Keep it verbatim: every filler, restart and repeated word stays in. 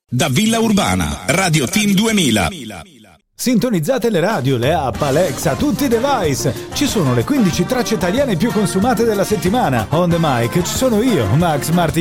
Da Villa Urbana, Radio Team duemila. Sintonizzate le radio, le app, Alexa, tutti i device. Ci sono le quindici tracce italiane più consumate della settimana. On the mic ci sono io, Max Martin.